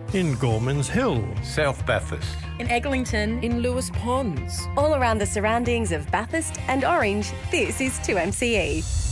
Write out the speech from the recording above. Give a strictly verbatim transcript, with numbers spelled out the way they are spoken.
in Gormans Hill, South Bathurst, in Eglinton, in Lewis Ponds. All around the surroundings of Bathurst and Orange, this is two M C E.